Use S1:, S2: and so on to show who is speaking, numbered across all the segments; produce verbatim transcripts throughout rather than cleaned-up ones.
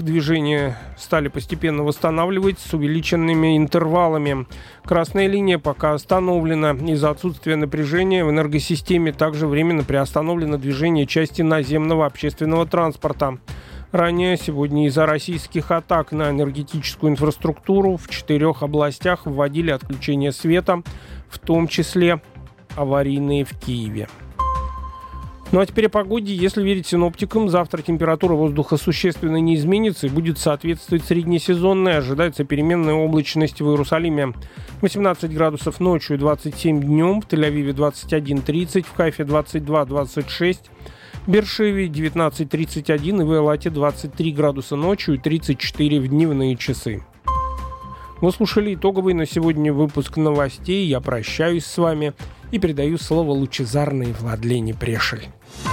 S1: движение стали постепенно восстанавливать с увеличенными интервалами. Красная линия пока остановлена. Из-за отсутствия напряжения в энергосистеме также временно приостановлено движение части наземного общественного транспорта. Ранее сегодня из-за российских атак на энергетическую инфраструктуру в четырех областях вводили отключение света, в том числе аварийные в Киеве. Ну а теперь о погоде. Если верить синоптикам, завтра температура воздуха существенно не изменится и будет соответствовать среднесезонной. Ожидается переменная облачность в Иерусалиме. восемнадцать градусов ночью и двадцать семь днем. В Тель-Авиве двадцать один тридцать, в Хайфе двадцать два двадцать шесть, в Бершеве девятнадцать тридцать один и в Элате двадцать три градуса ночью и тридцать четыре в дневные часы. Вы слушали итоговый на сегодня выпуск новостей. Я прощаюсь с вами и передаю слово лучезарной Владлене Прешель.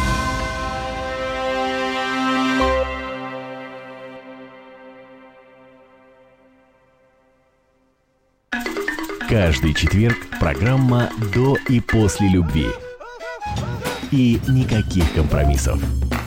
S2: Каждый четверг программа «До и после любви». И никаких компромиссов.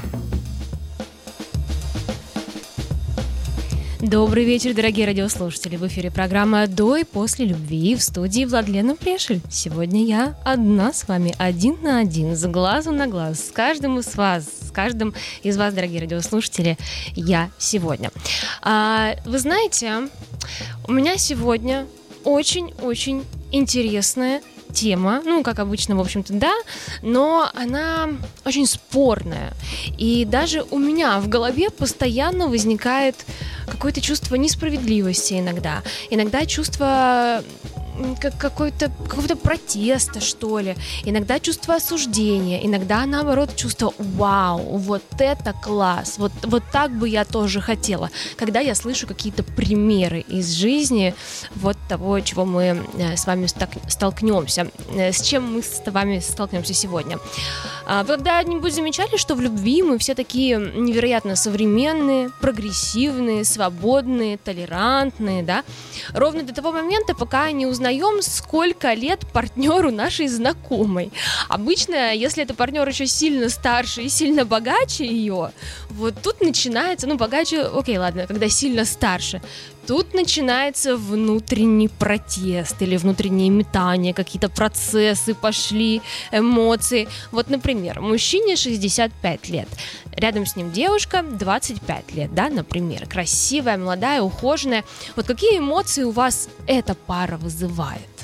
S3: Добрый вечер, дорогие радиослушатели. В эфире программа «До и после любви», в студии Владлена Прешель. Сегодня я одна с вами, один на один, с глазу на глаз, с каждым из вас, с каждым из вас, дорогие радиослушатели, я сегодня. А, вы знаете, у меня сегодня очень-очень интересная тема, ну, как обычно, в общем-то, да, но она очень спорная. И даже у меня в голове постоянно возникает какое-то чувство несправедливости иногда. Иногда чувство как какой-то, какого-то протеста, что ли. Иногда чувство осуждения, иногда, наоборот, чувство «Вау, вот это класс! Вот, вот так бы я тоже хотела». Когда я слышу какие-то примеры из жизни вот того, чего мы с вами столкнемся, с чем мы с вами столкнемся сегодня. Вы когда-нибудь замечали, что в любви мы все такие невероятно современные, прогрессивные, свободные, толерантные, да? Ровно до того момента, пока не узнаем, сколько лет партнеру нашей знакомой. Обычно, если это партнер еще сильно старше и сильно богаче ее, вот тут начинается, ну, богаче, окей, ладно, когда сильно старше, тут начинается внутренний протест или внутреннее метание, какие-то процессы пошли, эмоции. Вот, например, мужчине шестьдесят пять лет, рядом с ним девушка двадцать пять лет, да, например, красивая, молодая, ухоженная. Вот какие эмоции у вас эта пара вызывает?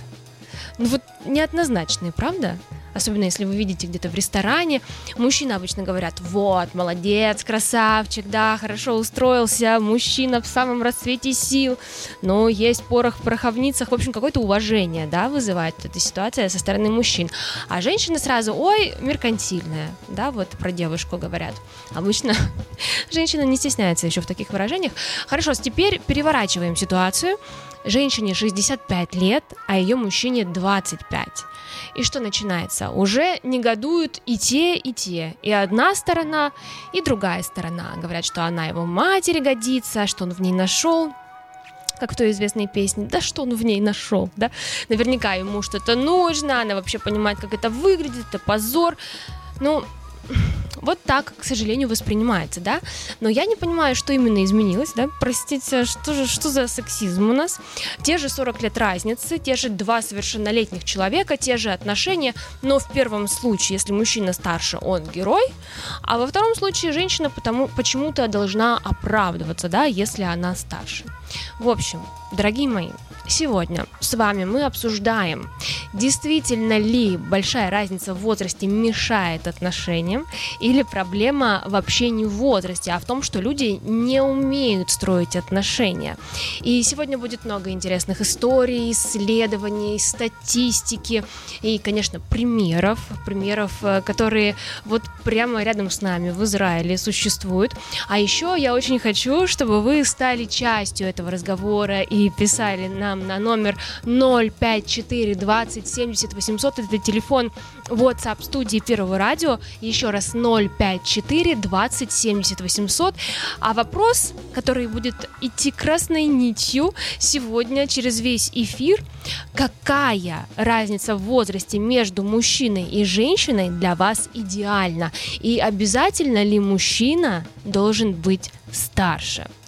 S3: Ну вот неоднозначные, правда? Особенно если вы видите где-то в ресторане, мужчины обычно говорят: вот, молодец, красавчик, да, хорошо устроился, мужчина в самом расцвете сил, но есть порох в пороховницах, в общем, какое-то уважение, да, вызывает эта ситуация со стороны мужчин. А женщины сразу: ой, меркантильная, да, вот про девушку говорят. Обычно женщина не стесняется еще в таких выражениях. Хорошо, теперь переворачиваем ситуацию. Женщине шестьдесят пять лет, а ее мужчине двадцать пять. И что начинается? Уже негодуют и те, и те. И одна сторона, и другая сторона. Говорят, что она его матери годится, что он в ней нашел. Как в той известной песне: да что он в ней нашел, да? Наверняка ему что-то нужно, она вообще понимает, как это выглядит, это позор. Ну, вот так, к сожалению, воспринимается, да? Но я не понимаю, что именно изменилось, да? Простите, что же, что за сексизм у нас? Те же сорок лет разницы, те же два совершеннолетних человека, те же отношения, но в первом случае, если мужчина старше, он герой, а во втором случае женщина потому, почему-то должна оправдываться, да, если она старше. В общем, дорогие мои, сегодня с вами мы обсуждаем, действительно ли большая разница в возрасте мешает отношениям, или проблема вообще не в возрасте, а в том, что люди не умеют строить отношения. И сегодня будет много интересных историй, исследований, статистики и, конечно, примеров, примеров, которые вот прямо рядом с нами в Израиле существуют. А еще я очень хочу, чтобы вы стали частью этого разговора и писали нам на номер ноль пять четыре двадцать семьдесят восемьсот. Это телефон WhatsApp студии Первого радио. Еще раз ноль пять четыре двадцать семьдесят восемьсот. А вопрос, который будет идти красной нитью сегодня через весь эфир: какая разница в возрасте между мужчиной и женщиной для вас идеальна? И обязательно ли мужчина должен быть старше?